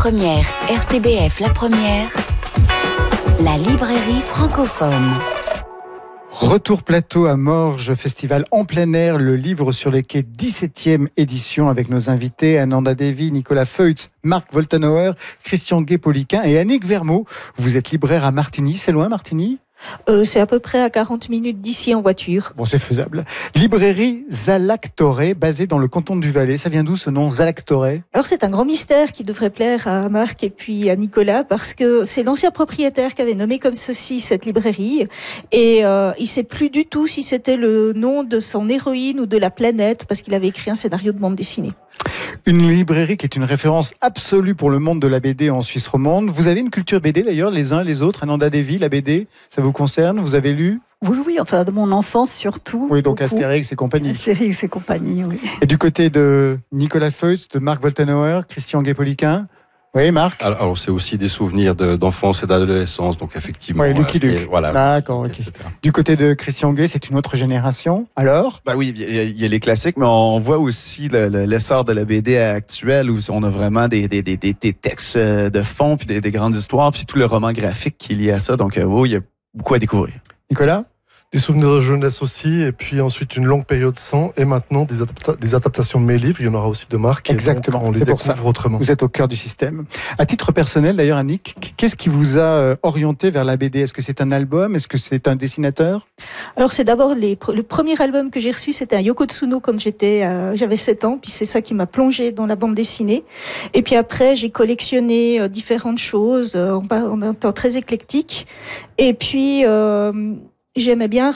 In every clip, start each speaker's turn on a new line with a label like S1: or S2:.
S1: Première, RTBF La Première, la librairie francophone.
S2: Retour plateau à Morges, festival en plein air, le livre sur les quais, 17e édition, avec nos invités Ananda Devi, Nicolas Feutz, Marc Woltenhauer, Christian Gué-Poliquin et Annick Vermaux. Vous êtes libraire à Martigny, c'est loin Martigny ?
S3: C'est à peu près à 40 minutes d'ici en voiture.
S2: Bon, c'est faisable. Librairie Zalactoré, basée dans le canton du Valais. Ça vient d'où ce nom, Zalactoré ?
S3: Alors c'est un grand mystère qui devrait plaire à Marc et puis à Nicolas, parce que c'est l'ancien propriétaire qui avait nommé comme ceci cette librairie, et il sait plus du tout si c'était le nom de son héroïne ou de la planète, parce qu'il avait écrit un scénario de bande dessinée.
S2: Une librairie qui est une référence absolue pour le monde de la BD en Suisse romande. Vous avez une culture BD d'ailleurs, les uns les autres. Ananda Devi, la BD, ça vous concerne ? Vous avez lu ?
S4: Oui, enfin de mon enfance surtout.
S2: Oui, donc
S4: beaucoup.
S2: Astérix et compagnie.
S4: Astérix et compagnie, oui.
S2: Et du côté de Nicolas Feutz, de Marc Woltenhauer, Christian Gué-Poliquin. Oui, Marc ?
S5: Alors c'est aussi des souvenirs d'enfance et d'adolescence, donc effectivement.
S2: Oui, Lucky Luke.
S5: Voilà.
S2: D'accord, ok.
S5: Etc.
S2: Du côté de Christian Gué, c'est une autre génération. Alors ?
S6: Ben oui, il y a les classiques, mais on voit aussi l'essor de la BD actuelle où on a vraiment des textes de fond, puis des grandes histoires, puis tout le roman graphique qui est lié à ça. Donc, il y a beaucoup à découvrir.
S2: Nicolas ?
S7: Des souvenirs de jeunesse aussi, et puis ensuite une longue période sans, et maintenant des adaptations de mes livres. Il y en aura aussi de Marc.
S2: Exactement,
S7: on les
S2: c'est pour ça.
S7: découvre autrement.
S2: Vous êtes au cœur du système. À titre personnel, d'ailleurs, Annick, qu'est-ce qui vous a orienté vers la BD ? Est-ce que c'est un album ? Est-ce que c'est un dessinateur ?
S3: Alors c'est d'abord le premier album que j'ai reçu, c'était un Yoko Tsuno quand j'avais 7 ans, puis c'est ça qui m'a plongée dans la bande dessinée. Et puis après, j'ai collectionné différentes choses en un temps très éclectique. Et puis j'aimais bien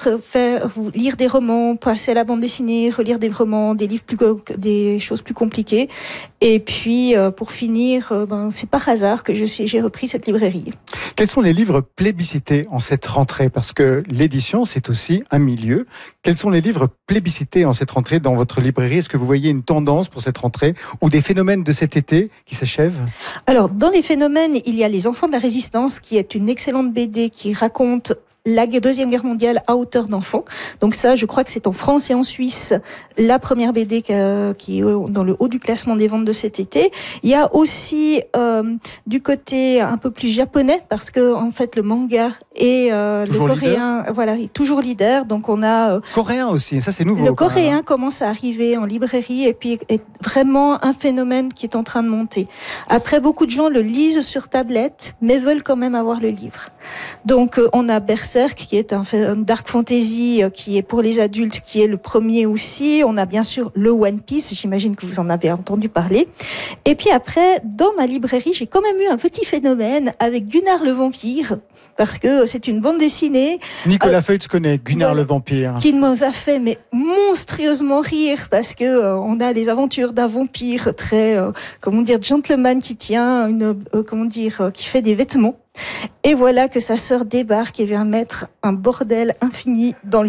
S3: lire des romans, passer à la bande dessinée, relire des romans, des livres des choses plus compliquées. Et puis, pour finir, c'est par hasard que j'ai repris cette librairie.
S2: Quels sont les livres plébiscités en cette rentrée ? Parce que l'édition, c'est aussi un milieu. Quels sont les livres plébiscités en cette rentrée dans votre librairie ? Est-ce que vous voyez une tendance pour cette rentrée ou des phénomènes de cet été qui s'achèvent ?
S3: Alors, dans les phénomènes, il y a Les Enfants de la Résistance, qui est une excellente BD qui raconte la Deuxième Guerre mondiale à hauteur d'enfant. Donc ça, je crois que c'est en France et en Suisse la première BD qui est dans le haut du classement des ventes de cet été. Il y a aussi du côté un peu plus japonais, parce que en fait le manga et le coréen, est toujours leader. Donc on a
S2: coréen aussi, ça c'est nouveau.
S3: Le coréen commence à arriver en librairie et puis est vraiment un phénomène qui est en train de monter. Après, beaucoup de gens le lisent sur tablette, mais veulent quand même avoir le livre. Donc on a Berserk, qui est un dark fantasy qui est pour les adultes, qui est le premier aussi. On a bien sûr le One Piece, j'imagine que vous en avez entendu parler. Et puis après, dans ma librairie, j'ai quand même eu un petit phénomène avec Gunnar le Vampire, parce que c'est une bande dessinée.
S2: Nicolas Feutz connaît Gunnar le Vampire.
S3: Qui nous a fait monstrueusement rire, parce que on a les aventures d'un vampire très, gentleman qui tient qui fait des vêtements. Et voilà que sa sœur débarque et vient mettre un bordel infini dans le